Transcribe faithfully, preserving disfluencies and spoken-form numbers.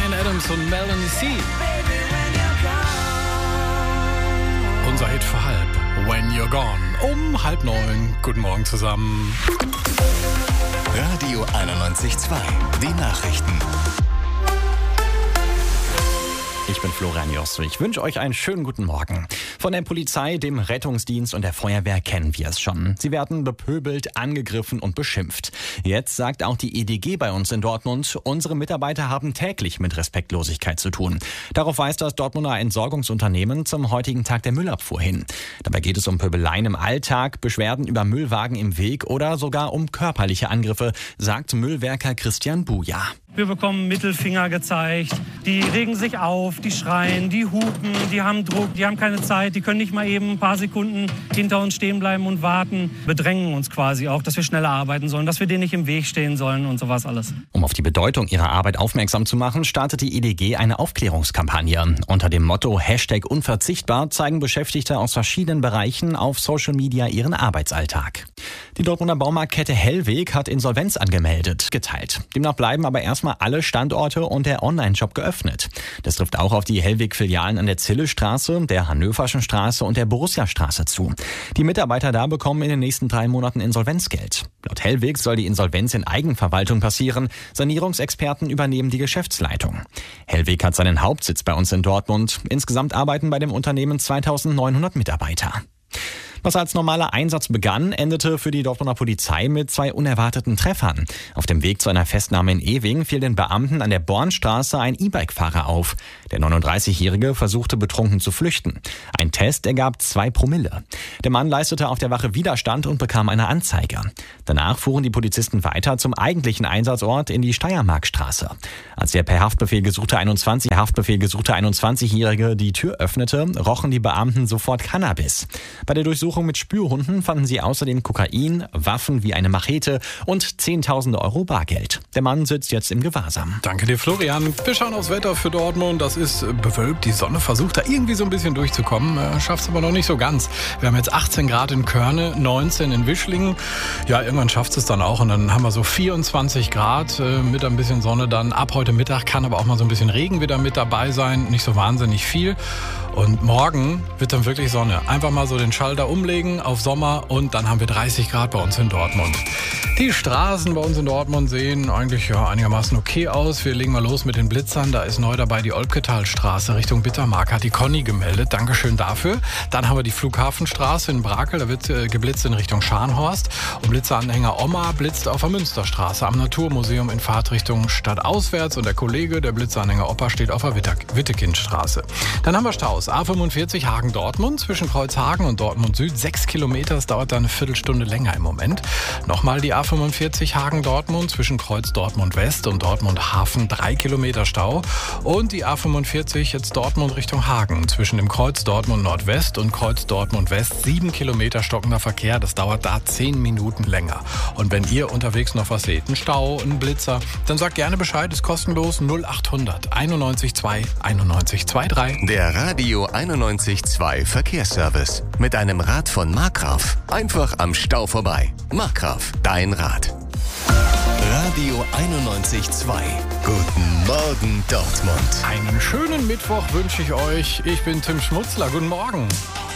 Bryan Adams und Melanie C. Unser Hit für halb, When You're Gone, um halb neun. Guten Morgen zusammen. Radio einundneunzig Komma zwei, die Nachrichten. Ich bin Florian Jost. Ich wünsche euch einen schönen guten Morgen. Von der Polizei, dem Rettungsdienst und der Feuerwehr kennen wir es schon. Sie werden bepöbelt, angegriffen und beschimpft. Jetzt sagt auch die E D G bei uns in Dortmund, unsere Mitarbeiter haben täglich mit Respektlosigkeit zu tun. Darauf weist das Dortmunder Entsorgungsunternehmen zum heutigen Tag der Müllabfuhr hin. Dabei geht es um Pöbeleien im Alltag, Beschwerden über Müllwagen im Weg oder sogar um körperliche Angriffe, sagt Müllwerker Christian Buja. Wir bekommen Mittelfinger gezeigt, die regen sich auf, die schreien, die hupen, die haben Druck, die haben keine Zeit, die können nicht mal eben ein paar Sekunden hinter uns stehen bleiben und warten, bedrängen uns quasi auch, dass wir schneller arbeiten sollen, dass wir denen nicht im Weg stehen sollen und sowas alles. Um auf die Bedeutung ihrer Arbeit aufmerksam zu machen, startet die E D G eine Aufklärungskampagne. Unter dem Motto Hashtag unverzichtbar zeigen Beschäftigte aus verschiedenen Bereichen auf Social Media ihren Arbeitsalltag. Die Dortmunder Baumarktkette Hellweg hat Insolvenz angemeldet, geteilt. Demnach bleiben aber erstmal alle Standorte und der Online-Shop geöffnet. Das trifft auch auf die Hellweg-Filialen an der Zillestraße, der Hannöverschen Straße und der Borussia-Straße zu. Die Mitarbeiter da bekommen in den nächsten drei Monaten Insolvenzgeld. Laut Hellweg soll die Insolvenz in Eigenverwaltung passieren. Sanierungsexperten übernehmen die Geschäftsleitung. Hellweg hat seinen Hauptsitz bei uns in Dortmund. Insgesamt arbeiten bei dem Unternehmen zweitausendneunhundert Mitarbeiter. Was als normaler Einsatz begann, endete für die Dortmunder Polizei mit zwei unerwarteten Treffern. Auf dem Weg zu einer Festnahme in Ewing fiel den Beamten an der Bornstraße ein E-Bike-Fahrer auf. Der neununddreißigjährige versuchte betrunken zu flüchten. Ein Test ergab zwei Promille. Der Mann leistete auf der Wache Widerstand und bekam eine Anzeige. Danach fuhren die Polizisten weiter zum eigentlichen Einsatzort in die Steiermarkstraße. Als der per Haftbefehl gesuchte einundzwanzig, Haftbefehl gesuchte einundzwanzigjährige die Tür öffnete, rochen die Beamten sofort Cannabis. Bei der Durchsuchung mit Spürhunden fanden sie außerdem Kokain, Waffen wie eine Machete und zehntausende Euro Bargeld. Der Mann sitzt jetzt im Gewahrsam. Danke dir, Florian. Wir schauen aufs Wetter für Dortmund. Das ist bewölkt. Die Sonne versucht da irgendwie so ein bisschen durchzukommen. Schafft es aber noch nicht so ganz. Wir haben jetzt achtzehn Grad in Körne, neunzehn in Wischlingen. Ja, irgendwann schafft es dann auch. Und dann haben wir so vierundzwanzig Grad mit ein bisschen Sonne dann. Ab heute Mittag kann aber auch mal so ein bisschen Regen wieder mit dabei sein. Nicht so wahnsinnig viel. Und morgen wird dann wirklich Sonne. Einfach mal so den Schalter umlegen auf Sommer und dann haben wir dreißig Grad bei uns in Dortmund. Die Straßen bei uns in Dortmund sehen eigentlich ja einigermaßen okay aus. Wir legen mal los mit den Blitzern. Da ist neu dabei die Olpketalstraße Richtung Bittermark. Hat die Conny gemeldet. Dankeschön dafür. Dann haben wir die Flughafenstraße in Brakel. Da wird äh, geblitzt in Richtung Scharnhorst. Und Blitzeranhänger Oma blitzt auf der Münsterstraße am Naturmuseum in Fahrtrichtung stadtauswärts. Und der Kollege, der Blitzeranhänger Opa, steht auf der Wittekindstraße. Dann haben wir Staus. A fünfundvierzig Hagen-Dortmund zwischen Kreuzhagen und Dortmund Süd. Sechs Kilometer. Das dauert dann eine Viertelstunde länger im Moment. Nochmal die A fünfundvierzig Hagen-Dortmund zwischen Kreuz Dortmund West und Dortmund Hafen. Drei Kilometer Stau. Und die A fünfundvierzig jetzt Dortmund Richtung Hagen zwischen dem Kreuz Dortmund Nordwest und Kreuz Dortmund West. Sieben Kilometer stockender Verkehr. Das dauert da zehn Minuten länger. Und wenn ihr unterwegs noch was seht, einen Stau, einen Blitzer, dann sagt gerne Bescheid. Ist kostenlos. null achthundert einundneunzig zwei einundneunzig dreiundzwanzig. Der Radio einundneunzig Komma zwei Verkehrsservice. Mit einem Rad von Markgraf. Einfach am Stau vorbei. Markgraf, dein Rad. Radio einundneunzig Komma zwei. Guten Morgen, Dortmund. Einen schönen Mittwoch wünsche ich euch. Ich bin Tim Schmutzler. Guten Morgen.